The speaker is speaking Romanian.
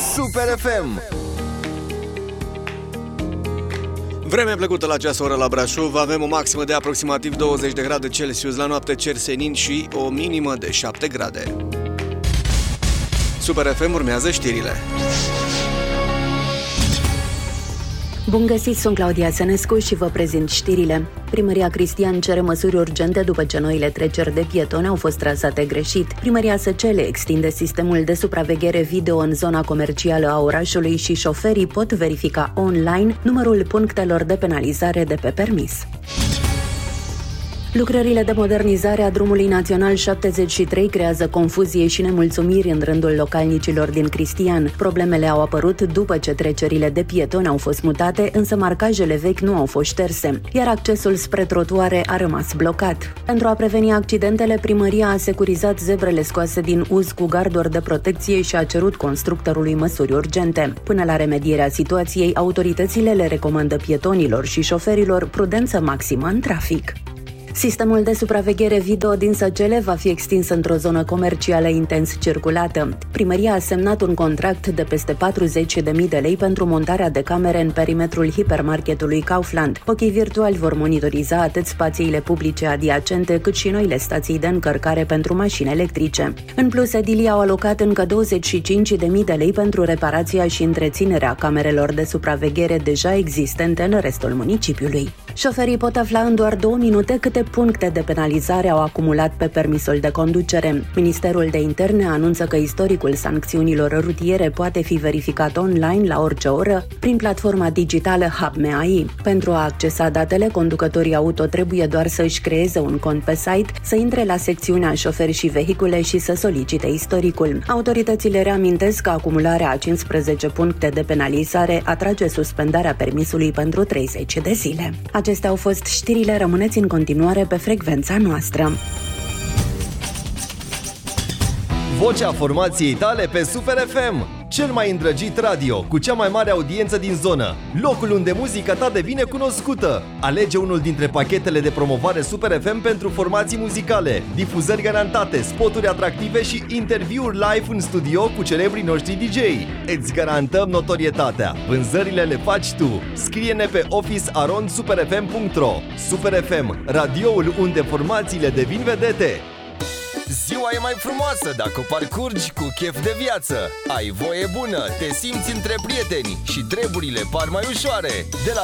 Super FM. Vreme plăcută la această oră la Brașov, avem o maximă de aproximativ 20 de grade Celsius, la noapte cer senin și o minimă de 7 grade. Super FM urmează știrile. Bun găsit, sunt Claudia Sănescu și vă prezint știrile. Primăria Cristian cere măsuri urgente după ce noile treceri de pietoni au fost trasate greșit. Primăria Săcele extinde sistemul de supraveghere video în zona comercială a orașului și șoferii pot verifica online numărul punctelor de penalizare de pe permis. Lucrările de modernizare a drumului național 73 creează confuzie și nemulțumiri în rândul localnicilor din Cristian. Problemele au apărut după ce trecerile de pietoni au fost mutate, însă marcajele vechi nu au fost șterse, iar accesul spre trotuare a rămas blocat. Pentru a preveni accidentele, primăria a securizat zebrele scoase din uz cu garduri de protecție și a cerut constructorului măsuri urgente. Până la remedierea situației, autoritățile le recomandă pietonilor și șoferilor prudență maximă în trafic. Sistemul de supraveghere video din Săcele va fi extins într-o zonă comercială intens circulată. Primăria a semnat un contract de peste 40.000 de lei pentru montarea de camere în perimetrul hipermarketului Kaufland. Ochii virtuali vor monitoriza atât spațiile publice adiacente, cât și noile stații de încărcare pentru mașini electrice. În plus, edilii au alocat încă 25.000 de lei pentru reparația și întreținerea camerelor de supraveghere deja existente în restul municipiului. Șoferii pot afla în doar 2 minute câte puncte de penalizare au acumulat pe permisul de conducere. Ministerul de Interne anunță că istoricul sancțiunilor rutiere poate fi verificat online la orice oră prin platforma digitală HubMeAI. Pentru a accesa datele, conducătorii auto trebuie doar să își creeze un cont pe site, să intre la secțiunea șoferi și vehicule și să solicite istoricul. Autoritățile reamintesc că acumularea a 15 puncte de penalizare atrage suspendarea permisului pentru 30 de zile. Acestea au fost știrile, rămâneți în continuare pe frecvența noastră. Vocea formației tale pe Super FM. Cel mai îndrăgit radio, cu cea mai mare audiență din zonă. Locul unde muzica ta devine cunoscută. Alege unul dintre pachetele de promovare Super FM pentru formații muzicale, difuzări garantate, spoturi atractive și interviuri live în studio cu celebrii noștri DJ. Îți garantăm notorietatea. Vânzările le faci tu. Scrie-ne pe office@superfm.ro. Super FM, radioul unde formațiile devin vedete. Ziua e mai frumoasă dacă o parcurgi cu chef de viață. Ai voie bună, te simți între prieteni și treburile par mai ușoare. De la